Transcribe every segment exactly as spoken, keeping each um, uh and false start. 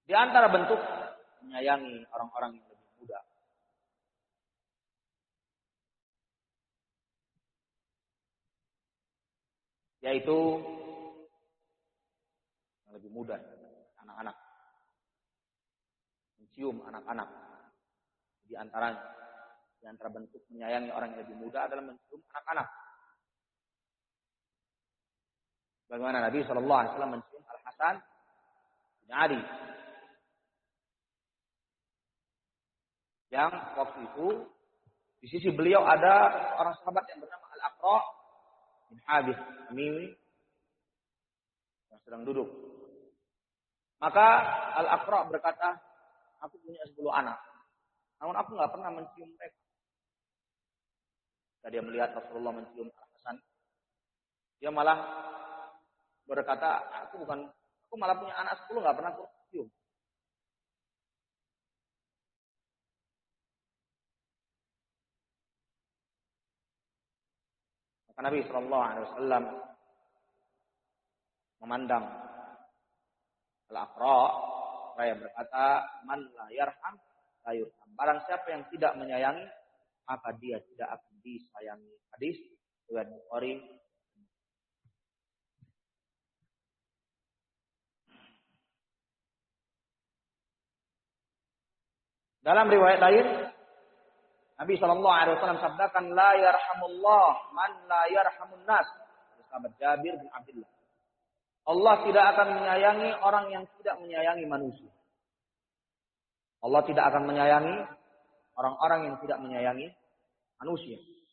Di antara bentuk menyayangi orang-orang yang lebih muda. Yaitu yang lebih muda, anak-anak. Mencium anak-anak. Di antaranya, di antara bentuk menyayangi orang yang lebih muda adalah mencium anak-anak. Bagaimana Nabi shallallahu alaihi wasallam mencium Al-Hasan bin Ali. Yang waktu itu di sisi beliau ada seorang sahabat yang bernama Al-Aqra bin Habis Tamimi yang sedang duduk. Maka Al-Aqra berkata, aku punya sepuluh anak, namun aku nggak pernah mencium mereka. Ketika dia melihat Rasulullah mencium Al-Hasan, dia malah berkata, aku bukan, aku malah punya anak sepuluh nggak pernah aku cium. Nabi shallallahu alaihi wasallam memandang Al-Aqra, saya berkata, man la yarham la yurham. Barang siapa yang tidak menyayangi, maka dia tidak akan disayangi. Hadis riwayat Bukhari. Dalam riwayat lain, Nabi shallallahu alaihi wasallam sabdakan, la yarhamullah man la yarhamun nas. Sahabat Jabir bin Abdullah. Allah tidak akan menyayangi orang yang tidak menyayangi manusia. Allah tidak akan menyayangi orang-orang yang tidak menyayangi manusia.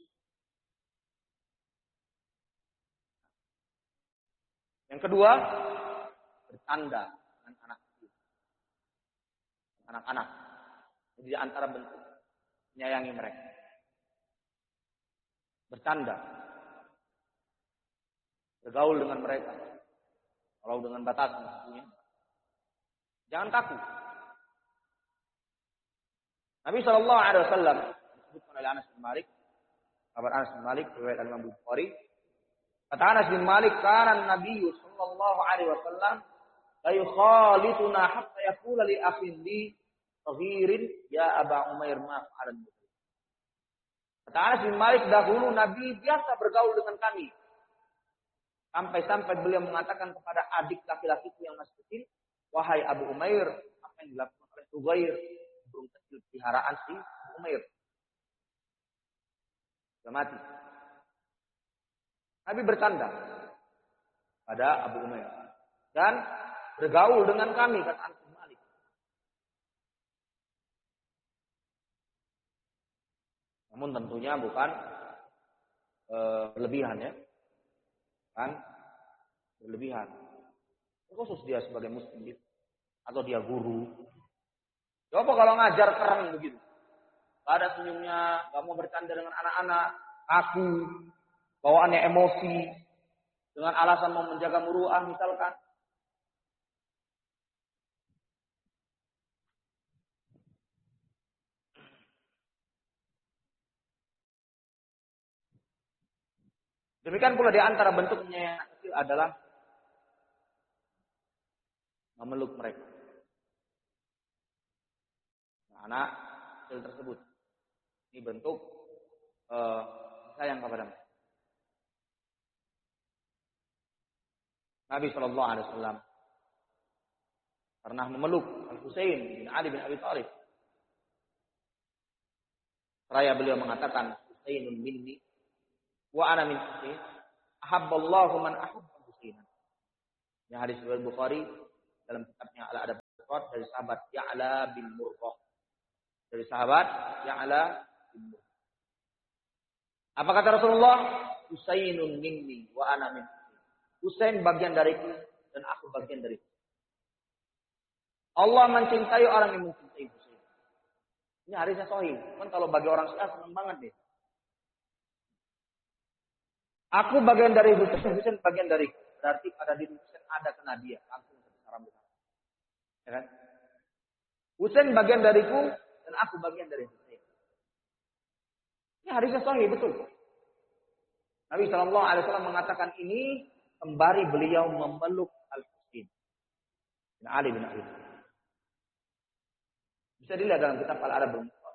Yang kedua, bercanda dengan anak kecil. Anak-anak. Jadi di antara bentuk menyayangi mereka. Bercanda. Bergaul dengan mereka. Kalau dengan batasan tentunya. Jangan kaku. Nabi shallallahu alaihi wasallam disebutkan oleh Anas bin Malik. Kabar Anas bin Malik, riwayat Imam Bukhari. Kata Anas bin Malik, kana Nabi sallallahu alaihi wasallam la yukhalituna hatta yaqula li akhin li saghirin ya Aba Umair ma fa'alan. Kata Anas bin Malik, dahulu Nabi biasa bergaul dengan kami. Sampai-sampai beliau mengatakan kepada adik laki-lakiku yang masih kecil, wahai Abu Umair, apa yang dilakukan oleh Ugair, burung kecil peliharaan si Umair. Sudah mati. Nabi bercanda pada Abu Umair dan bergaul dengan kami, kata Anas bin Malik. Namun tentunya bukan e, berlebihan ya. Kan berlebihan. Khusus dia sebagai muslim gitu. Atau dia guru. Coba kalau ngajar keren begitu. Gak ada senyumnya, gak mau bercanda dengan anak-anak, kaku, bawaannya emosi, dengan alasan mau menjaga muruah misalkan. Demikian pula di antara bentuknya yang kecil adalah memeluk mereka. Nah, anak kecil tersebut. Ini bentuk uh, sayang kepada mereka. Nabi shallallahu alaihi wasallam pernah memeluk Al-Husain bin Ali bin Abi Thalib. Seraya beliau mengatakan, Husainun minni wa ana min Husain, ahabballahu man ahabba Husainan. Yang hadis riwayat Bukhari dalam kitabnya Al-Adab Al-Mufrad dari sahabat Ya'la bin Murrah. Dari sahabat Ya'la bin Murrah. Apa kata Rasulullah? Husainun minni wa ana min Husain. Husain bagian dariku dan aku bagian dariku. Allah mencintai orang yang mencintai Husain. Ini hadisnya sahih. Kan kalau bagi orang Syiah senang banget deh. Aku bagian dari Husain, Husain bagian dari. Berarti pada diri Husain ada kena dia. Langsung secara besar. Ya kan? Husain bagian dariku dan aku bagian dari Husain. Ini hadisnya sahih betul. Nabi shallallahu alaihi wasallam mengatakan ini sembari beliau memeluk Al-Husain bin Ali bin Abi Thalib. Bisa dilihat dalam kitab Al-Adab